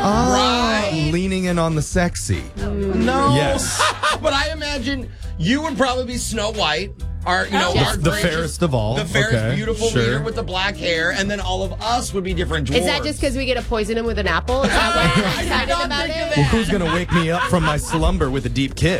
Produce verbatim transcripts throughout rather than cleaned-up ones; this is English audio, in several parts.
Oh, Right. leaning in on the sexy. No. Yes. But I imagine you would probably be Snow White. Our, you know, The- our the gracious- fairest of all. The fairest, Okay, beautiful sure. leader with the black hair, and then all of us would be different dwarves. Is that just because we get to poison him with an apple? Is that why you're I did excited not about think of it? Well, who's going to wake me up from my slumber with a deep kiss?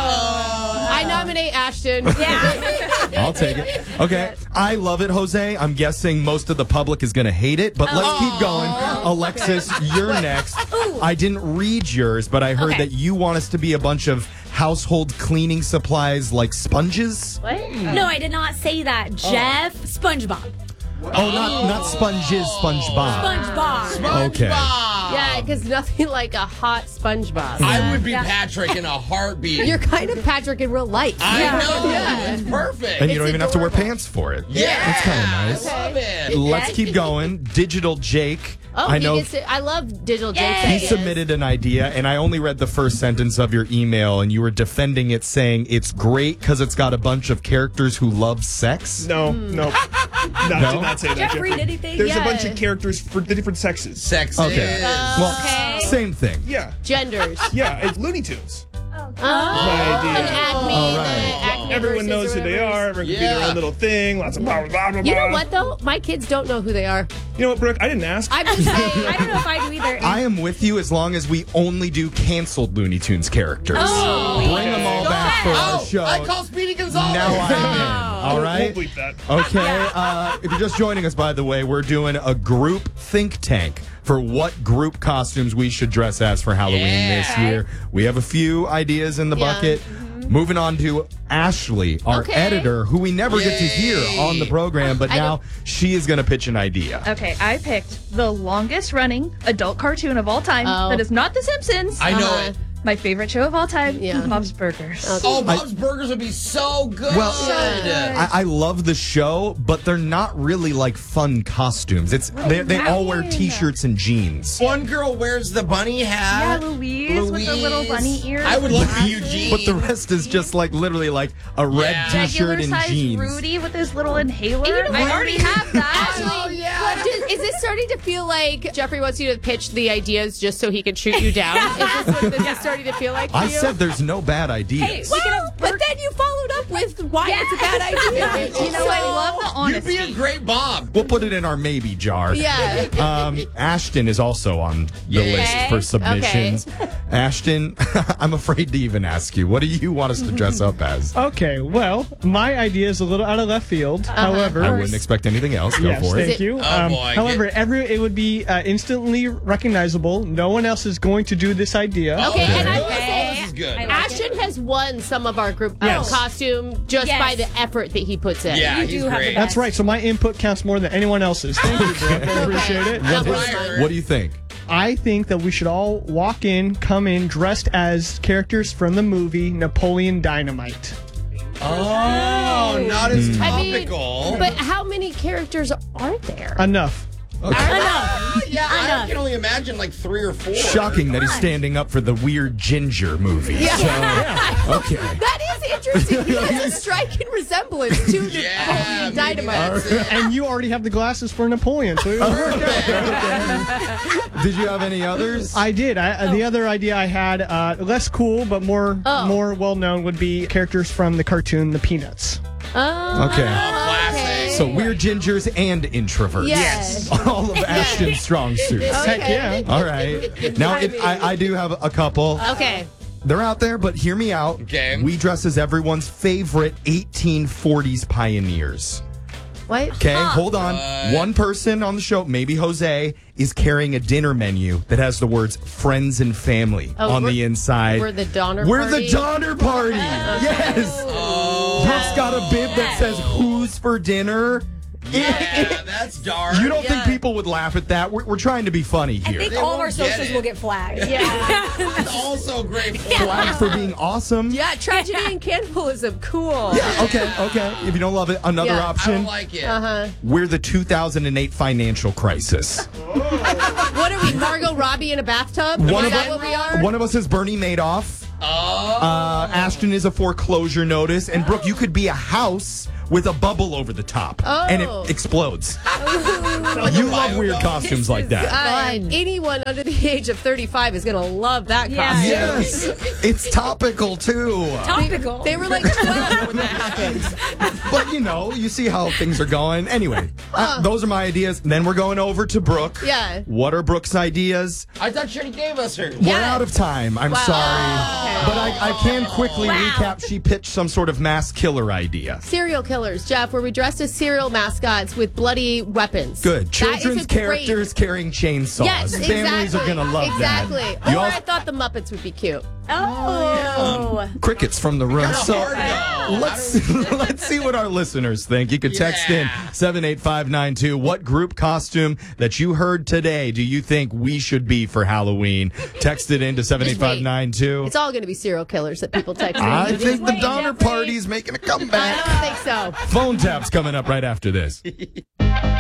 I nominate Ashton. Yeah. I'll take it. Okay. I love it, Jose. I'm guessing most of the public is going to hate it, but let's keep going. Alexis, you're next. I didn't read yours, but I heard Okay. that you want us to be a bunch of household cleaning supplies like sponges. What? No, I did not say that. Jeff, SpongeBob. Oh, not not sponges, SpongeBob. SpongeBob. Okay. Yeah, because nothing like a hot SpongeBob. I would be Yeah. Patrick in a heartbeat. You're kind of Patrick in real life. I know. Yeah. It's perfect. And you don't It's even have to wear adorable. pants for it. yeah. That's kind of nice. Love it. Let's keep going. Digital Jake. Oh, I he know gets to, I love digital Jake's Yay. he ideas. submitted an idea, and I only read the first sentence of your email, and you were defending it, saying it's great because it's got a bunch of characters who love sex. No, no. Not, No? did not say that, Jeff, Jeffrey. read anything? There's Yeah. a bunch of characters for the different sexes. Sex Okay. is. Well, Okay. same thing. Yeah. Genders. Yeah, it's Looney Tunes. Oh, My idea. and Acme. All the right. Acme Everyone versus knows who they whatever. are. Everyone can be their Yeah. own little thing. Lots of blah, blah, blah, blah. You know what, though? My kids don't know who they are. You know what, Brooke? I didn't ask. I'm just saying. I don't know if I do either. I am with you as long as we only do canceled Looney Tunes characters. Oh, Bring them all back for our Oh, show. I call Speedy Gonzalez. Now I'm in. All We'll right. bleep that. Okay. Uh, if you're just joining us, by the way, we're doing a group think tank for what group costumes we should dress as for Halloween Yeah. this year. We have a few ideas in the Yeah. bucket. Moving on to Ashley, our Okay. editor, who we never get to hear Yay. on the program, but I now don't- she is going to pitch an idea. Okay, I picked the longest running adult cartoon of all time Oh. that is not The Simpsons. I know Uh-huh. it. My favorite show of all time, Yeah. Bob's Burgers. Oh, Bob's Burgers would be so good. Well, I, I love the show, but they're not really like fun costumes. It's they, they all wear T-shirts and jeans. One girl wears the bunny Yeah, hat. Louise, with the little Louise. bunny ears. I would love to be Eugene. But the rest is just like literally like a red Yeah. T-shirt Regular and size jeans. Rudy with his little inhaler. You know I what? already have that. Actually, does- is this starting to feel like Jeffrey wants you to pitch the ideas just so he can shoot you down? Is this what this is starting to feel like for I you? said there's no bad ideas. Hey, we can Well, have but then you followed up with why it's a bad idea. You know, I love the You'd honesty. be a great Bob. We'll put it in our maybe jar. Yeah. Um, Ashton is also on the Okay. list for submissions. Ashton, I'm afraid to even ask you. What do you want us to dress up as? Okay, well, my idea is a little out of left field. However, I wouldn't expect anything else. Go yes, for thank it. you. Oh, boy. However, every it would be uh, instantly recognizable. No one else is going to do this idea. Okay, and I will Oh, say, this is good. I like Ashton has won some of our group Yes. costume just Yes. by the effort that he puts in. Yeah, You he's do have the great. best. That's right. So my input counts more than anyone else's. Thank you, Brooke. I appreciate it. That was Right. fun. What do you think? I think that we should all walk in, come in dressed as characters from the movie Napoleon Dynamite. Oh, not as I mean, topical. but how many characters are there? Enough. Ah, yeah, I Enough. can only imagine like three or four. Shocking that he's standing up for the weird ginger movie. So, okay. That is interesting. He has a striking resemblance to Yeah, Napoleon maybe Dynamite. that's it. And you already have the glasses for Napoleon, so it would work out. Did you have any others? I did. I, uh, The other idea I had, uh, less cool but more Oh. more well known, would be characters from the cartoon The Peanuts. Oh, Okay. Classic. So weird gingers and introverts. Yes. All of Ashton's strong suits. Heck yeah. All right. Now, it, I, I do have a couple. Okay. They're out there, but hear me out. Okay. We dress as everyone's favorite eighteen forties pioneers. What? Okay, hold on. One person on the show, maybe Jose, is carrying a dinner menu that has the words friends and family Oh, on we're- the inside. we're the Donner We're Party? the Donner Party. Yes. Brooke's got a bib that says who's for dinner. Yeah, that's dark. You don't Yeah. think people would laugh at that? We're, we're trying to be funny I here. think They all of our won't get socials it. will get flagged. Yeah. It's also great. Flagged for being awesome. Yeah, tragedy and cannibalism. Cool. Yeah, okay, okay. If you don't love it, another Yeah. I option. don't like it. Uh-huh. We're the two thousand eight financial crisis. What are we, Margot Robbie in a bathtub? One is of that us- what we are? One of us is Bernie Madoff. Oh. Uh, Ashton is a foreclosure notice. And Brooke, you could be a house with a bubble over the top. Oh. And it explodes. You love weird costumes like that. Uh, anyone under the age of thirty-five is going to love that Yeah. costume. Yes. It's topical, too. Topical. They were like twelve when that happened. But, you know, you see how things are going. Anyway, uh, those are my ideas. Then we're going over to Brooke. Yeah. What are Brooke's ideas? I thought she already gave us hers. We're out of time. I'm sorry. Okay. But I, I can quickly Wow. recap. She pitched some sort of mass killer idea. Serial killers, Jeff, where we dressed as serial mascots with bloody weapons. Good. That is Children's a great- characters carrying chainsaws. Yes, exactly. Families are going to love exactly. that. You Or all- I thought the Muppets would be cute. Oh. crickets from the room. Kinda So hard, though. let's let's see what our listeners think. You can text Yeah. in seven eight five nine two. What group costume that you heard today do you think we should be for Halloween? Text it in to seven eight five nine two. It's all going to be serial killers that people text me. I think the wait, Donner Jeffrey. Party's making a I comeback. don't think so. Phone taps coming up right after this.